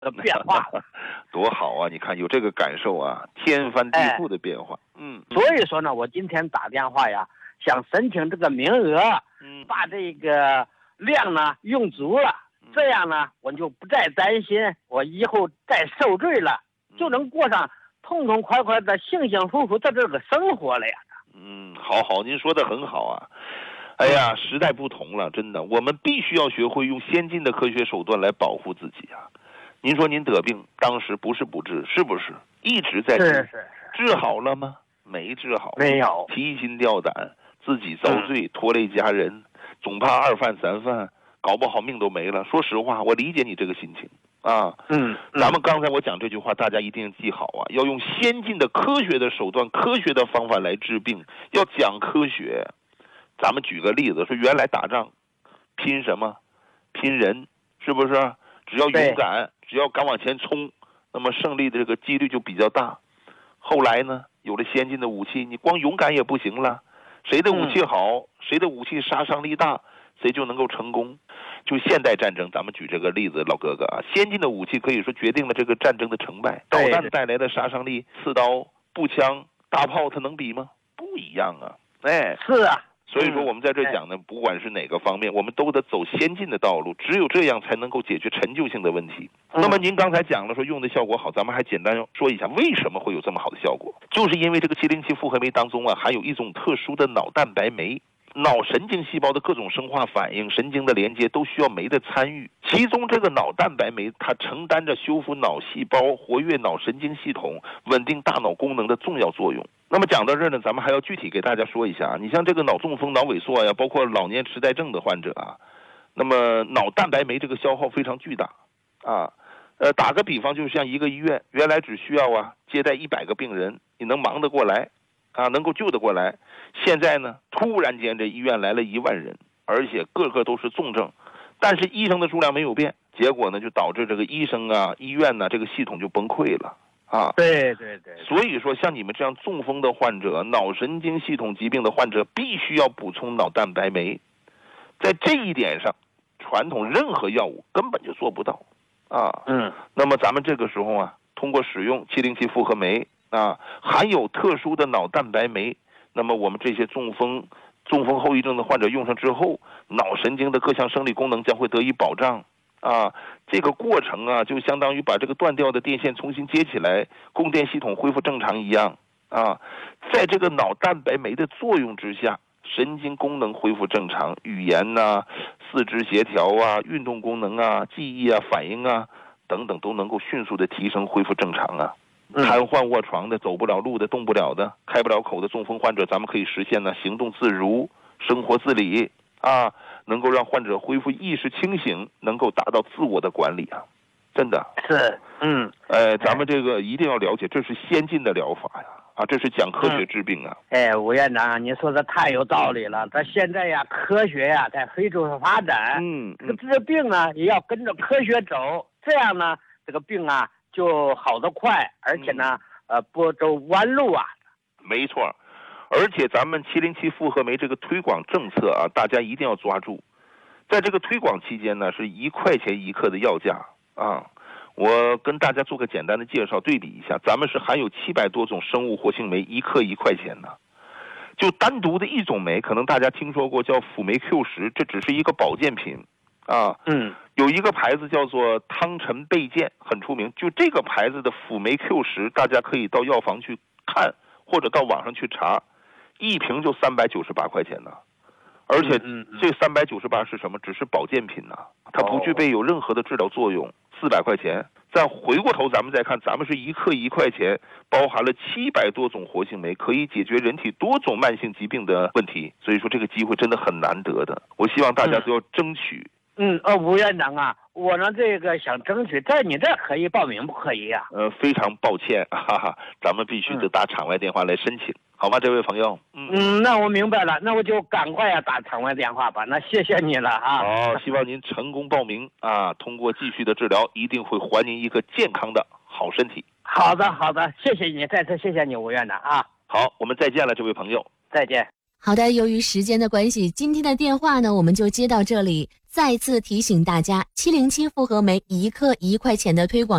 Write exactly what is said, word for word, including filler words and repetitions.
的变化了。 多好啊！你看有这个感受啊，天翻地覆的变化。哎、嗯， 所以说呢，我今天打电话呀，想申请这个名额，嗯，把这个量呢用足了，这样呢，我就不再担心我以后再受罪了，就能过上痛痛快快的、幸幸福福的这个生活了呀。 嗯，好好，您说的很好啊。哎呀，时代不同了，真的，我们必须要学会用先进的科学手段来保护自己啊。您说您得病，当时不是不治，是不是一直在治？ 是是是。 治好了吗？没治好， 没有。 提心吊胆，自己遭罪，拖累家人，嗯、总怕二犯三犯，搞不好命都没了。说实话，我理解你这个心情啊。 嗯， 咱们刚才我讲这句话，大家一定记好啊，要用先进的科学的手段、科学的方法来治病，要讲科学。咱们举个例子，说原来打仗拼什么？拼人，是不是？只要勇敢，只要敢往前冲，那么胜利的这个几率就比较大。后来呢，有了先进的武器，你光勇敢也不行了。谁的武器好，嗯、谁的武器杀伤力大，谁就能够成功。就现代战争，咱们举这个例子，老哥哥啊，先进的武器可以说决定了这个战争的成败。导弹带来的杀伤力，刺刀、步枪、大炮，它能比吗？不一样啊！哎， 是啊。 所以说我们在这讲呢，不管是哪个方面，我们都得走先进的道路，只有这样才能够解决陈旧性的问题。那么您刚才讲了说用的效果好，咱们还简单说一下为什么会有这么好的效果，就是因为这个七零七复合酶当中啊含有一种特殊的脑蛋白酶。脑神经细胞的各种生化反应、神经的连接都需要酶的参与，其中这个脑蛋白酶它承担着修复脑细胞、活跃脑神经系统、稳定大脑功能的重要作用。那么讲到这儿呢，咱们还要具体给大家说一下，你像这个脑中风、脑萎缩呀，包括老年痴呆症的患者啊，那么脑蛋白酶这个消耗非常巨大啊。呃，打个比方，就像一个医院原来只需要啊接待一百个病人，你能忙得过来啊，能够救得过来。现在呢，突然间这医院来了一万人，而且个个都是重症，但是医生的数量没有变，结果呢就导致这个医生啊、医院呢这个系统就崩溃了啊。 对对 对, 对。 所以说，像你们这样中风的患者、脑神经系统疾病的患者，必须要补充脑蛋白酶。在这一点上，传统任何药物根本就做不到啊。 嗯。 那么咱们这个时候啊，通过使用七零七复合酶啊，含有特殊的脑蛋白酶。那么我们这些中风、中风后遗症的患者用上之后，脑神经的各项生理功能将会得以保障啊。这个过程啊，就相当于把这个断掉的电线重新接起来，供电系统恢复正常一样啊。在这个脑蛋白酶的作用之下，神经功能恢复正常，语言呐、啊、四肢协调啊、运动功能啊、记忆啊、反应啊等等，都能够迅速的提升、恢复正常啊。瘫痪卧床的、走不了路的、动不了的、开不了口的中风患者，咱们可以实现呢行动自如、生活自理啊，能够让患者恢复意识清醒，能够达到自我的管理啊，真的是，嗯， 呃，咱们这个一定要了解，这是先进的疗法呀，啊，这是讲科学治病啊。 嗯、哎，吴院长，你说的太有道理了。咱现在呀，科学呀在飞速发展， 嗯， 这个治病呢也要跟着科学走，这样呢，这个病啊。就好得快，而且呢，嗯、呃，不走弯路啊。 没错，而且咱们七零七复合酶这个推广政策啊，大家一定要抓住。在这个推广期间呢，是一块钱一克的药价啊。我跟大家做个简单的介绍，对比一下，咱们是含有七百多种生物活性酶，一克一块钱呢。就单独的一种酶，可能大家听说过叫辅酶 Q 十，这只是一个保健品啊。 嗯。 有一个牌子叫做汤臣倍健，很出名。就这个牌子的辅酶 Q 十，大家可以到药房去看，或者到网上去查，一瓶就三百九十八块钱呢。而且这三百九十八是什么？只是保健品呢，它不具备有任何的治疗作用。四百块钱，再回过头咱们再看，咱们是一克一块钱，包含了七百多种活性酶，可以解决人体多种慢性疾病的问题。所以说这个机会真的很难得的，我希望大家都要争取。 嗯，呃，吴院长啊，我呢这个想争取，在你这可以报名不可以呀、 啊？呃，非常抱歉，哈哈，咱们必须得打场外电话来申请，嗯、好吗，这位朋友？ 嗯嗯，那我明白了，那我就赶快呀打场外电话吧。那谢谢你了啊！ 好，希望您成功报名啊，通过继续的治疗，一定会还您一个健康的好身体。 好的，好的，谢谢你，再次谢谢你，吴院长啊！ 好，我们再见了，这位朋友， 再见。 好的，由于时间的关系，今天的电话呢我们就接到这里。再次提醒大家，七零七复合酶一克一块钱的推广